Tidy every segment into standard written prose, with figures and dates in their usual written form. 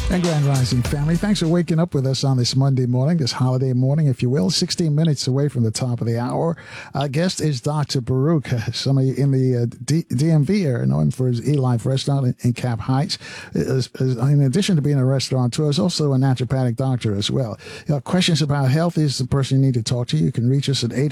And Grand Rising family, thanks for waking up with us on this Monday morning, this holiday morning, if you will. 16 minutes away from the top of the hour. Our guest is Dr. Baruch. Somebody in the DMV area, know him for his E-Life restaurant in Cap Heights. In addition to being a restaurateur, is also a naturopathic doctor as well. You know, questions about health is the person you need to talk to. You can reach us at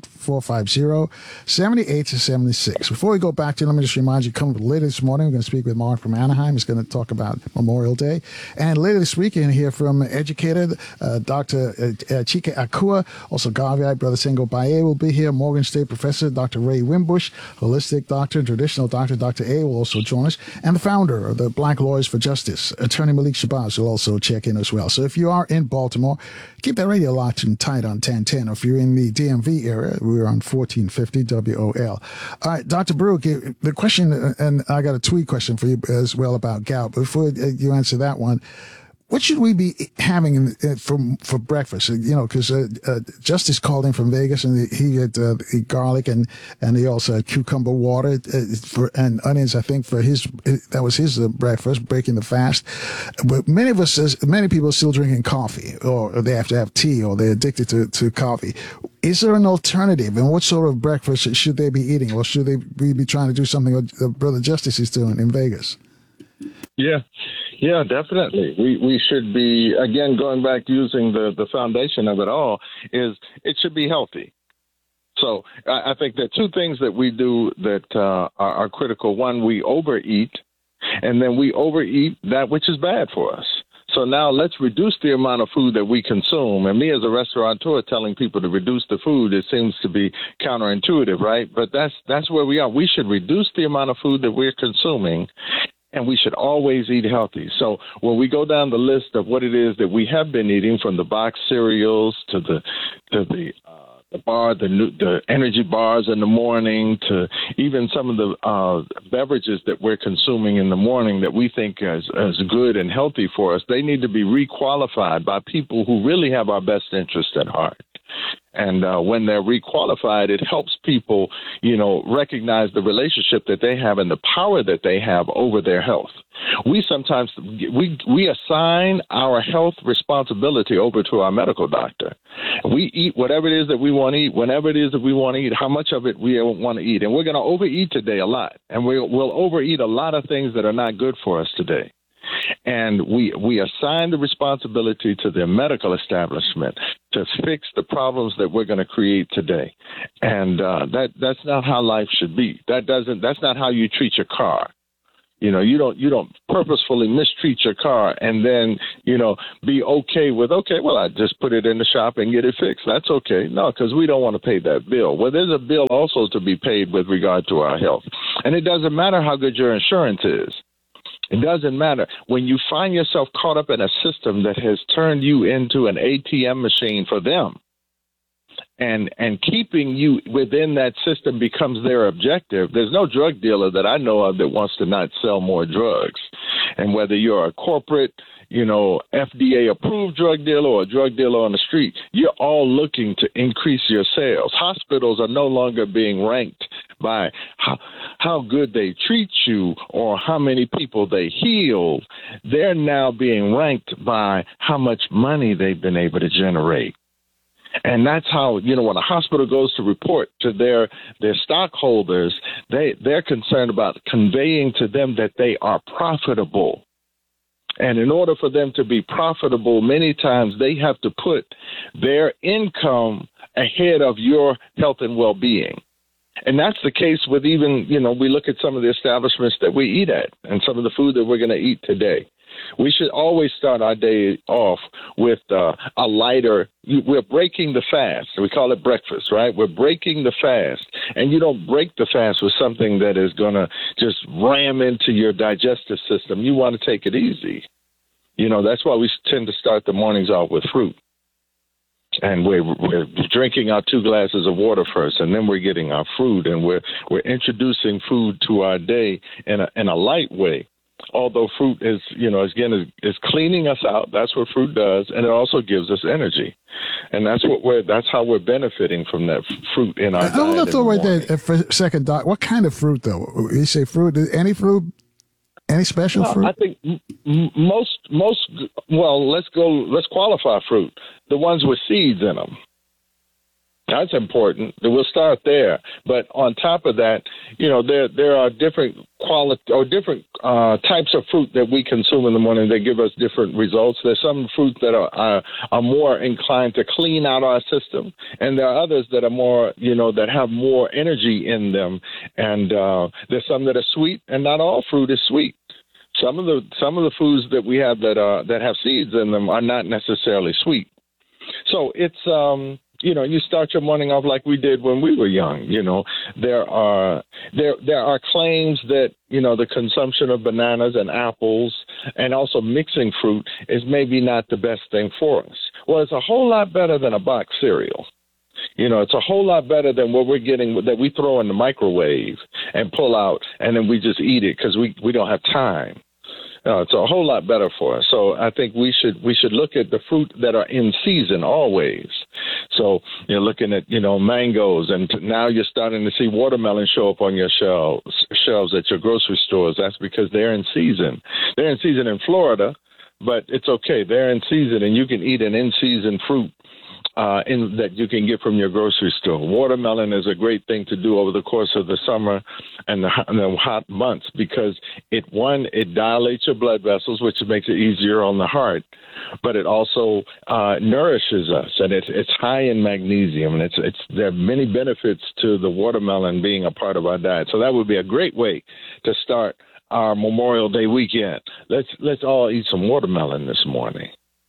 800-450-7876. Before we go back to, let me just remind you, coming later this morning, we're going to speak with Mark from Anaheim. He's going to talk about Memorial Day. And later this week, you're going to hear from educator Dr. Chike Akua, also Garvey, Brother Sengo Baye will be here, Morgan State professor Dr. Ray Wimbush, holistic doctor and traditional doctor Dr. A will also join us, and the founder of the Black Lawyers for Justice, Attorney Malik Shabazz, will also check in as well. So if you are in Baltimore, keep that radio locked and tight on 1010. Or if you're in the DMV area, we're on 1450 WOL. All right, Dr. Baruch, the question, and I got a tweet question for you as well about gout. Before you answer that one, what should we be having for breakfast? You know, because Justice called in from Vegas, and he had garlic, and he also had cucumber water and onions. I think that was his breakfast, breaking the fast. But many people are still drinking coffee, or they have to have tea, or they're addicted to coffee. Is there an alternative, and what sort of breakfast should they be eating, or should they be trying to do something what Brother Justice is doing in Vegas? Yeah, definitely. We should be, again, going back to using the foundation of it all, is it should be healthy. So I think there are two things that we do that are critical. One, we overeat, and then we overeat that which is bad for us. So now let's reduce the amount of food that we consume. And me as a restaurateur telling people to reduce the food, it seems to be counterintuitive, right? But that's where we are. We should reduce the amount of food that we're consuming, and we should always eat healthy. So when we go down the list of what it is that we have been eating, from the box cereals to the energy bars in the morning, to even some of the beverages that we're consuming in the morning that we think is good and healthy for us, they need to be requalified by people who really have our best interest at heart. And when they're requalified, it helps people, recognize the relationship that they have and the power that they have over their health. We sometimes we assign our health responsibility over to our medical doctor. We eat whatever it is that we want to eat, whenever it is that we want to eat, how much of it we want to eat. And we're going to overeat today a lot. And we'll overeat a lot of things that are not good for us today. And we assign the responsibility to the medical establishment to fix the problems that we're going to create today. And that's not how life should be. That's not how you treat your car. You don't purposefully mistreat your car and then, be okay with, well, I just put it in the shop and get it fixed. That's okay. No, because we don't want to pay that bill. Well, there's a bill also to be paid with regard to our health. And it doesn't matter how good your insurance is. It doesn't matter. When you find yourself caught up in a system that has turned you into an ATM machine for them, and keeping you within that system becomes their objective. There's no drug dealer that I know of that wants to not sell more drugs. And whether you're a corporate, FDA-approved drug dealer or a drug dealer on the street, you're all looking to increase your sales. Hospitals are no longer being ranked by how good they treat you or how many people they heal. They're now being ranked by how much money they've been able to generate. And that's how, when a hospital goes to report to their stockholders, they're concerned about conveying to them that they are profitable. And in order for them to be profitable, many times they have to put their income ahead of your health and well-being. And that's the case with even, we look at some of the establishments that we eat at and some of the food that we're going to eat today. We should always start our day off with a lighter. We're breaking the fast. We call it breakfast, right? We're breaking the fast. And you don't break the fast with something that is going to just ram into your digestive system. You want to take it easy. That's why we tend to start the mornings off with fruit. And we're drinking our 2 glasses of water first, and then we're getting our fruit, and we're introducing food to our day in a light way. Although fruit is cleaning us out. That's what fruit does, and it also gives us energy, and that's how we're benefiting from that fruit in our diet. I want to throw right there for a second, Doc. What kind of fruit, though? You say fruit? Any fruit? Any special fruit? I think most. Well, let's qualify fruit. The ones with seeds in them. That's important. We'll start there. But on top of that, there are different quality or different types of fruit that we consume in the morning that give us different results. There's some fruit that are more inclined to clean out our system, and there are others that are more, that have more energy in them. And there's some that are sweet, and not all fruit is sweet. Some of the foods that we have that have seeds in them are not necessarily sweet. So it's you start your morning off like we did when we were young. There are claims that the consumption of bananas and apples and also mixing fruit is maybe not the best thing for us. Well, it's a whole lot better than a box cereal. It's a whole lot better than what we're getting that we throw in the microwave and pull out, and then we just eat it because we don't have time. It's a whole lot better for us. So I think we should look at the fruit that are in season always. So you're looking at, mangoes, and now you're starting to see watermelon show up on your shelves at your grocery stores. That's because they're in season. They're in season in Florida, but it's okay. They're in season, and you can eat an in-season fruit that you can get from your grocery store. Watermelon is a great thing to do over the course of the summer and the hot months because it dilates your blood vessels, which makes it easier on the heart, but it also nourishes us, and it's high in magnesium, and there are many benefits to the watermelon being a part of our diet. So that would be a great way to start our Memorial Day weekend. Let's all eat some watermelon this morning.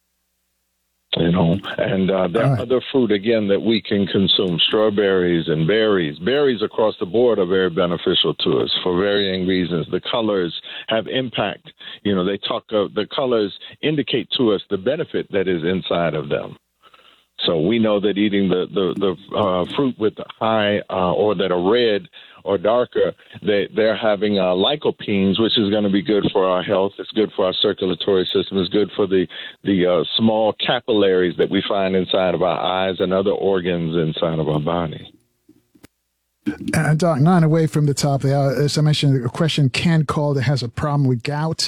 And there are other fruit, again, that we can consume, strawberries and berries. Berries across the board are very beneficial to us for varying reasons. The colors have impact. The colors indicate to us the benefit that is inside of them. So we know that eating the fruit with high or that are red or darker, they're having lycopenes, which is going to be good for our health. It's good for our circulatory system. It's good for the small capillaries that we find inside of our eyes and other organs inside of our body. And Doc, not away from the top of the hour, as I mentioned, a question Ken called that has a problem with gout.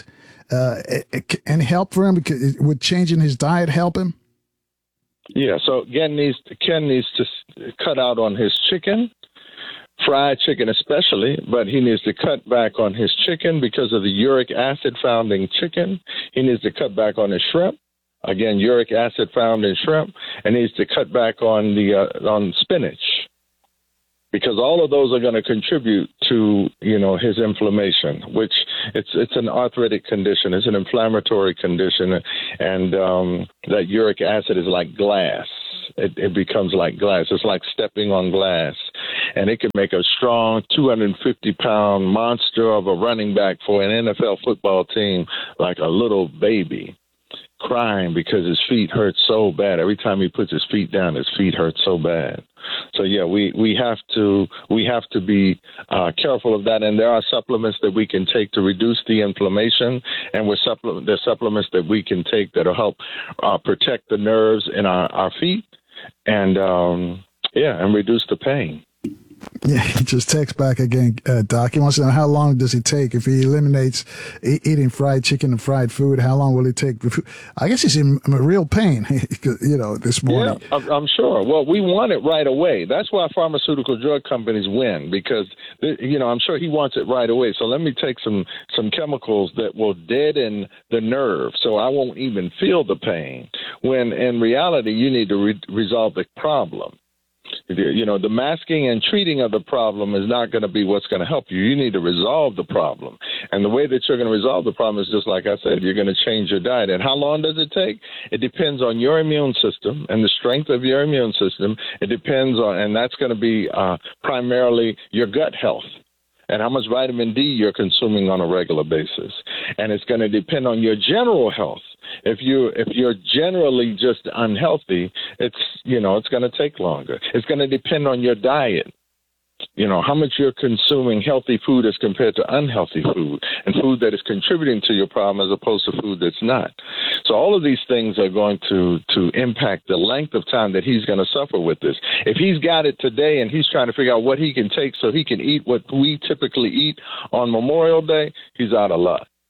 Any help for him? Would changing his diet help him? Yeah, so Ken needs to cut out on his chicken, fried chicken especially, but he needs to cut back on his chicken because of the uric acid found in chicken. He needs to cut back on his shrimp. Again, uric acid found in shrimp, and needs to cut back on spinach, because all of those are going to contribute to his inflammation, which it's an arthritic condition, it's an inflammatory condition, and that uric acid is like glass. It becomes like glass. It's like stepping on glass, and it can make a strong 250-pound monster of a running back for an NFL football team like a little baby, crying because his feet hurt so bad. Every time he puts his feet down, his feet hurt so bad. So yeah, we have to be careful of that. And there are supplements that we can take to reduce the inflammation, and there's supplements that we can take that'll help protect the nerves in our feet, and reduce the pain. Yeah, he just texts back again, Doc. He wants to know how long does it take if he eliminates eating fried chicken and fried food? How long will it take? I guess he's in real pain, this morning. Yeah, I'm sure. Well, we want it right away. That's why pharmaceutical drug companies win, because, I'm sure he wants it right away. So let me take some chemicals that will deaden the nerve so I won't even feel the pain, when in reality you need to resolve the problem. The masking and treating of the problem is not going to be what's going to help you. You need to resolve the problem. And the way that you're going to resolve the problem is just like I said, you're going to change your diet. And how long does it take? It depends on your immune system and the strength of your immune system. It depends on, and that's going to be primarily your gut health and how much vitamin D you're consuming on a regular basis. And it's going to depend on your general health. If you're generally just unhealthy, it's going to take longer. It's going to depend on your diet. How much you're consuming healthy food as compared to unhealthy food, and food that is contributing to your problem as opposed to food that's not. So all of these things are going to impact the length of time that he's going to suffer with this. If he's got it today and he's trying to figure out what he can take so he can eat what we typically eat on Memorial Day, he's out of luck.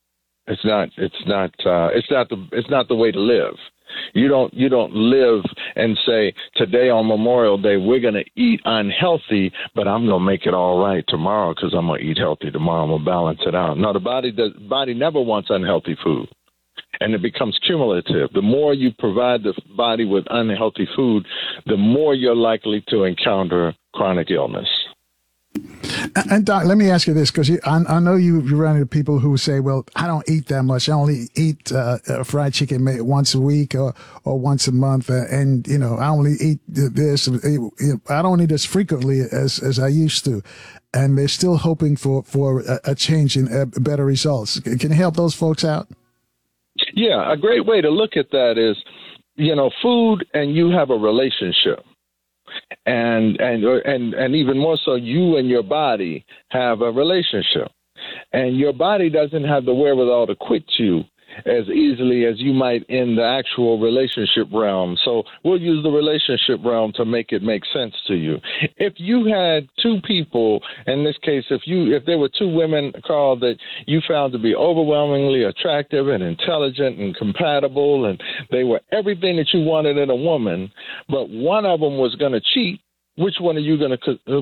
It's not. It's not. It's not the. It's not the way to live. You don't live and say, today on Memorial Day we're going to eat unhealthy, but I'm going to make it all right tomorrow because I'm going to eat healthy tomorrow. I'm going to balance it out. No, the body never wants unhealthy food, and it becomes cumulative. The more you provide the body with unhealthy food, the more you're likely to encounter chronic illness. And Doc, let me ask you this, because I know you run into people who say, well, I don't eat that much. I only eat fried chicken maybe once a week or once a month. And, I only eat this. I don't eat as frequently as I used to. And they're still hoping for a change in better results. Can you help those folks out? Yeah, a great way to look at that is, food and you have a relationship. And even more so, you and your body have a relationship, and your body doesn't have the wherewithal to quit you as easily as you might in the actual relationship realm. So we'll use the relationship realm to make it make sense to you. If you had two people, in this case, if there were two women, Carl, that you found to be overwhelmingly attractive and intelligent and compatible, and they were everything that you wanted in a woman, but one of them was going to cheat, which one are you going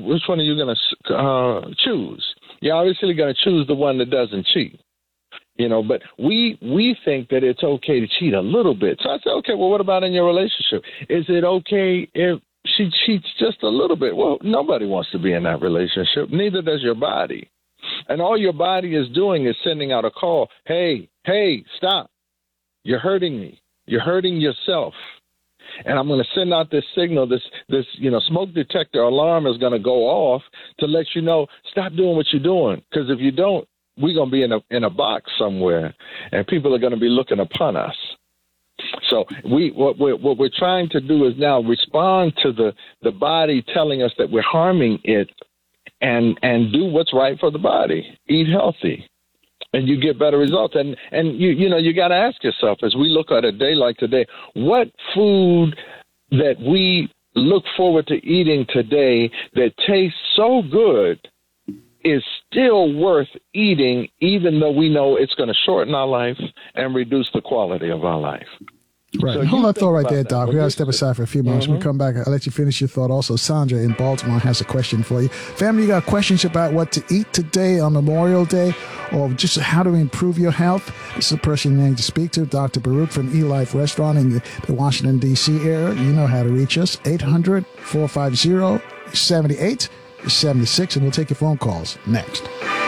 to choose? You're obviously going to choose the one that doesn't cheat. But we think that it's okay to cheat a little bit. So I said, okay, well, what about in your relationship? Is it okay if she cheats just a little bit? Well, nobody wants to be in that relationship. Neither does your body. And all your body is doing is sending out a call. Hey, stop. You're hurting me. You're hurting yourself. And I'm going to send out this signal, this smoke detector alarm is going to go off to let you know, stop doing what you're doing. Because if you don't, we're going to be in a box somewhere, and people are going to be looking upon us. So what we're trying to do is now respond to the body telling us that we're harming it, and do what's right for the body. Eat healthy, and you get better results. And you got to ask yourself, as we look at a day like today, what food that we look forward to eating today that tastes so good is still worth eating, even though we know it's going to shorten our life and reduce the quality of our life. Right. So hold that thought right there, that. Doc. We got to step aside for a few moments. When we come back, I'll let you finish your thought. Also, Sandra in Baltimore has a question for you. Family, you got questions about what to eat today on Memorial Day, or just how to improve your health? This is the person you need to speak to, Dr. Baruch from eLife Restaurant in the Washington, D.C. area. You know how to reach us, 800-450-7876, and we'll take your phone calls next.